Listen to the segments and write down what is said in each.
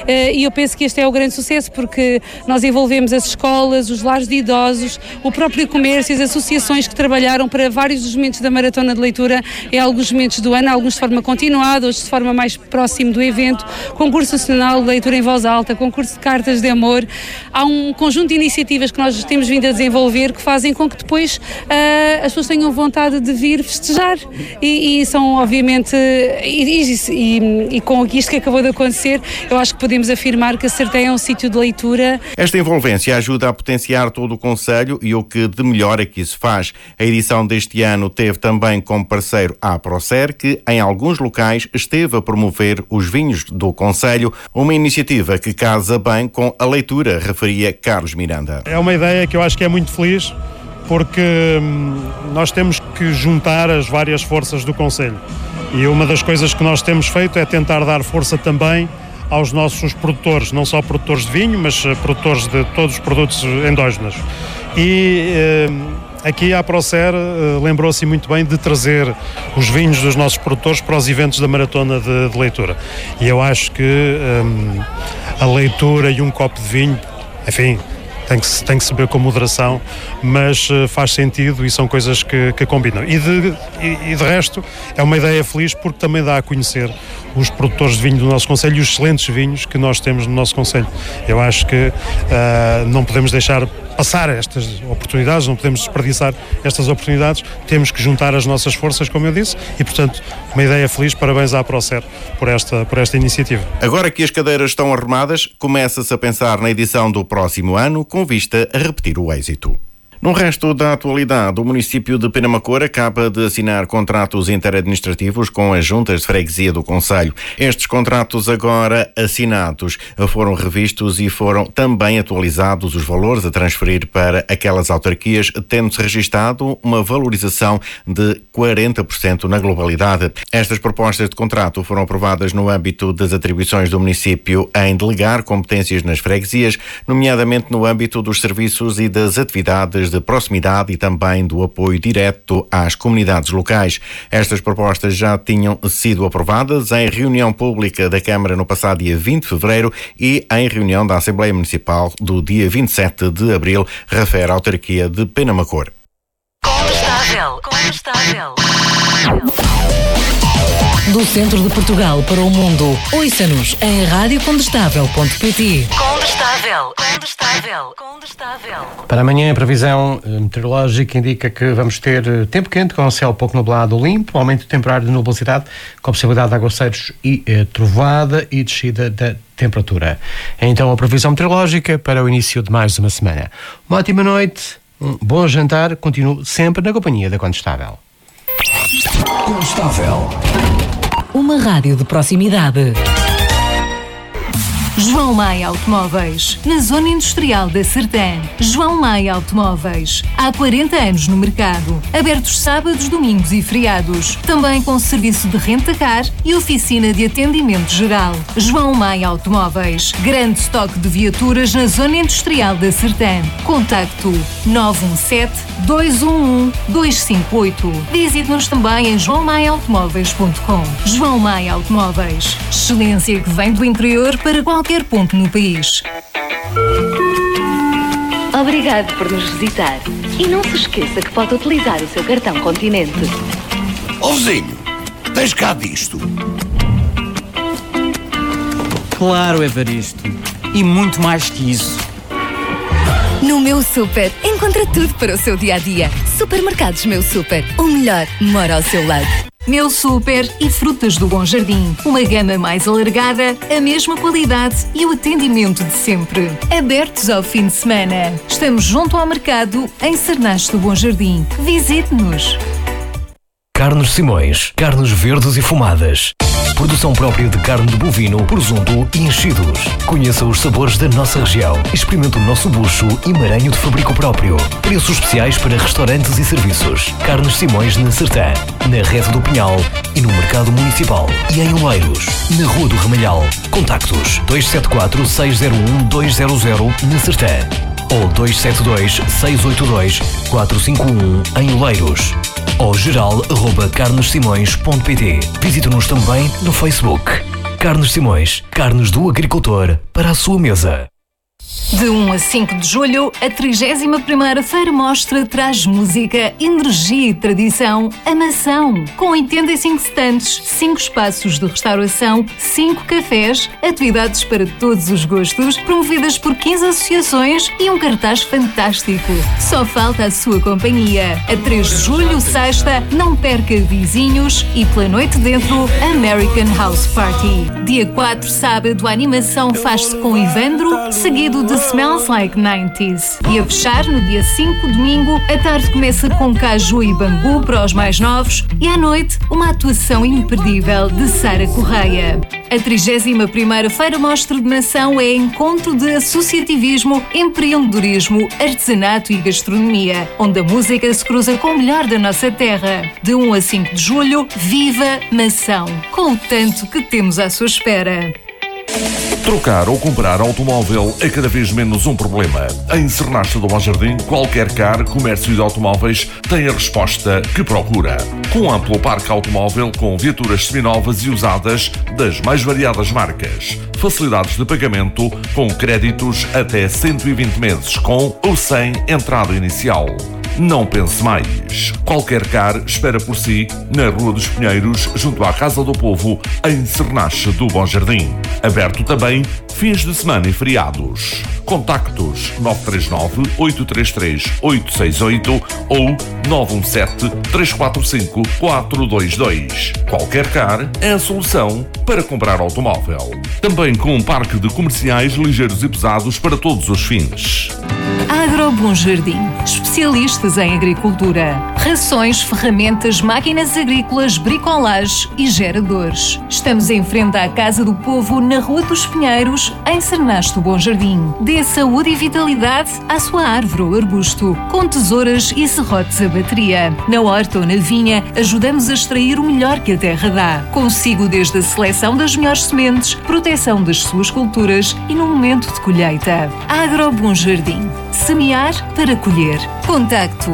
e eu penso que este é o grande sucesso, porque nós envolvemos as escolas, os lares de idosos, o próprio comércio, as associações que trabalharam para vários dos momentos da Maratona de Leitura em alguns momentos do ano, alguns de forma continuada, outros de forma mais próximo do evento, concurso nacional de leitura em voz alta, concurso de cartas de amor. Há um conjunto de iniciativas que nós temos vindo a desenvolver que fazem com que depois as pessoas tenham vontade de vir festejar e são obviamente e com isto que acabou de acontecer, eu acho que podemos afirmar que a Sertém é um sítio de leitura. Esta envolvência ajuda a potenciar todo o concelho e o que de melhor é que isso faz. A edição deste ano teve também como parceiro a Procer, que em alguns locais esteve a promover os vinhos do concelho, uma iniciativa que casa bem com a leitura, referia Carlos Miranda. É uma ideia que eu acho que é muito feliz, porque nós temos que juntar as várias forças do concelho. E uma das coisas que nós temos feito é tentar dar força também aos nossos produtores, não só produtores de vinho, mas produtores de todos os produtos endógenos. E aqui a Procer lembrou-se muito bem de trazer os vinhos dos nossos produtores para os eventos da Maratona de Leitura. E eu acho que a leitura e um copo de vinho, enfim, tem que se beber com moderação, mas faz sentido e são coisas que combinam. E de resto, é uma ideia feliz porque também dá a conhecer os produtores de vinho do nosso concelho e os excelentes vinhos que nós temos no nosso concelho. Eu acho que não podemos deixar passar estas oportunidades, não podemos desperdiçar estas oportunidades, temos que juntar as nossas forças, como eu disse, e portanto, uma ideia feliz, parabéns à Procer por esta iniciativa. Agora que as cadeiras estão arrumadas, começa-se a pensar na edição do próximo ano, com vista a repetir o êxito. No resto da atualidade, o município de Penamacor acaba de assinar contratos interadministrativos com as juntas de freguesia do concelho. Estes contratos agora assinados foram revistos e foram também atualizados os valores a transferir para aquelas autarquias, tendo-se registado uma valorização de 40% na globalidade. Estas propostas de contrato foram aprovadas no âmbito das atribuições do município em delegar competências nas freguesias, nomeadamente no âmbito dos serviços e das atividades de proximidade e também do apoio direto às comunidades locais. Estas propostas já tinham sido aprovadas em reunião pública da Câmara no passado dia 20 de fevereiro e em reunião da Assembleia Municipal do dia 27 de abril, refere a autarquia de Penamacor. Condestável. Do centro de Portugal para o mundo, ouça-nos em radiocondestável.pt. Condestável. Para amanhã, a previsão meteorológica indica que vamos ter tempo quente com céu pouco nublado limpo, aumento temporário de nubosidade com possibilidade de aguaceiros e trovoada e descida da temperatura. Então, a previsão meteorológica para o início de mais uma semana. Uma ótima noite, um bom jantar, continuo sempre na companhia da Condestável. Uma rádio de proximidade. João Maia Automóveis, na Zona Industrial da Sertém. João Maia Automóveis, há 40 anos no mercado. Abertos sábados, domingos e feriados. Também com serviço de renta-car e oficina de atendimento geral. João Maia Automóveis, grande estoque de viaturas na Zona Industrial da Sertém. Contacto 917-211-258. Visite-nos também em joaomaiaautomóveis.com. João Maia Automóveis, excelência que vem do interior para qualquer ponto no país. Obrigado por nos visitar. E não se esqueça que pode utilizar o seu cartão Continente. Ó vizinho, tens cá disto? Claro, Evaristo. E muito mais que isso. No Meu Super, encontra tudo para o seu dia-a-dia. Supermercados Meu Super, o melhor mora ao seu lado. Meu Super e Frutas do Bom Jardim. Uma gama mais alargada, a mesma qualidade e o atendimento de sempre. Abertos ao fim de semana. Estamos junto ao mercado, em Sernache do Bom Jardim. Visite-nos. Carnes Simões, carnes verdes e fumadas. Produção própria de carne de bovino, presunto e enchidos. Conheça os sabores da nossa região. Experimente o nosso bucho e maranho de fabrico próprio. Preços especiais para restaurantes e serviços. Carnes Simões na Sertã, na Rede do Pinhal e no Mercado Municipal. E em Oeiros, na Rua do Ramalhal. Contactos 274-601-200 na Sertã ou 272-682-451 em Oeiros. Ou geral@carnesimões.pt. Visite-nos também no Facebook. Carnes Simões, carnes do agricultor para a sua mesa. De 1 a 5 de julho, a 31ª Feira Mostra traz música, energia e tradição a Mação. Com 85 stands, 5 espaços de restauração, 5 cafés, atividades para todos os gostos, promovidas por 15 associações e um cartaz fantástico. Só falta a sua companhia. A 3 de julho, sexta, não perca Vizinhos e pela noite dentro, American House Party. Dia 4, sábado, a animação faz-se com Ivandro, seguido de Smells Like 90s. E a fechar, no dia 5, domingo, a tarde começa com Caju e Bambu para os mais novos e à noite, uma atuação imperdível de Sara Correia. A 31ª Feira Mostra de Mação é encontro de associativismo, empreendedorismo, artesanato e gastronomia, onde a música se cruza com o melhor da nossa terra. De 1 a 5 de julho, viva Mação, com o tanto que temos à sua espera. Trocar ou comprar automóvel é cada vez menos um problema. Em Sernacha do Bom Jardim, qualquer car, comércio de automóveis tem a resposta que procura. Com amplo parque automóvel com viaturas seminovas e usadas das mais variadas marcas. Facilidades de pagamento com créditos até 120 meses com ou sem entrada inicial. Não pense mais. Qualquer car espera por si na Rua dos Pinheiros, junto à Casa do Povo, em Sernacha do Bom Jardim. Aberto também fins de semana e feriados. Contactos 939-833-868 ou 917-345-422. Qualquer car é a solução para comprar automóvel. Também com um parque de comerciais ligeiros e pesados para todos os fins. Agro Bom Jardim, especialistas em agricultura, rações, ferramentas, máquinas agrícolas, bricolage e geradores. Estamos em frente à Casa do Povo, na Rua dos Pinheiros, em Sernacha do Bom Jardim. Dê saúde e vitalidade à sua árvore ou arbusto, com tesouras e serrotes a bateria. Na horta ou na vinha, ajudamos a extrair o melhor que a terra dá. Consigo desde a seleção das melhores sementes, proteção das suas culturas e no momento de colheita. Agro Bom Jardim. Semear para colher. Contacto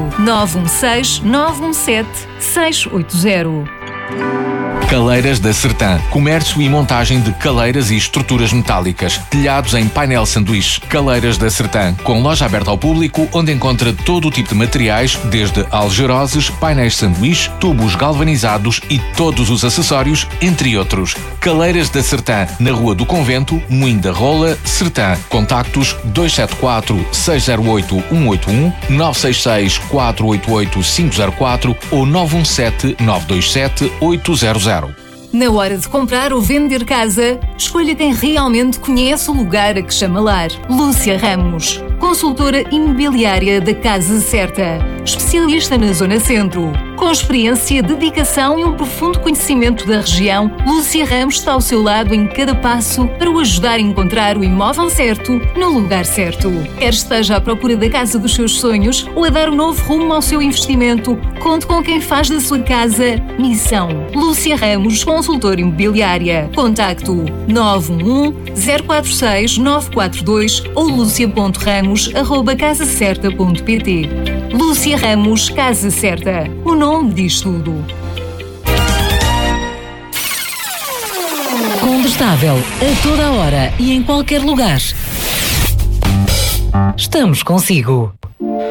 916-917-680. Caleiras da Sertã. Comércio e montagem de caleiras e estruturas metálicas. Telhados em painel sanduíche. Caleiras da Sertã. Com loja aberta ao público, onde encontra todo o tipo de materiais, desde algeroses, painéis sanduíche, tubos galvanizados e todos os acessórios, entre outros. Caleiras da Sertã. Na Rua do Convento, Moinho da Rola, Sertã. Contactos 274-608-181, 966-488-504 ou 917-927-800. Na hora de comprar ou vender casa, escolha quem realmente conhece o lugar a que chama lar. Lúcia Ramos, consultora imobiliária da Casa Certa, especialista na Zona Centro. Com experiência, dedicação e um profundo conhecimento da região, Lúcia Ramos está ao seu lado em cada passo para o ajudar a encontrar o imóvel certo no lugar certo. Quer esteja à procura da casa dos seus sonhos ou a dar um novo rumo ao seu investimento, conte com quem faz da sua casa missão. Lúcia Ramos, consultora imobiliária. Contacto 911-046-942 ou lucia.ramos@casacerta.pt. Lúcia Ramos, Casa Certa. O nome diz tudo. Condestável, a toda a hora e em qualquer lugar. Estamos consigo.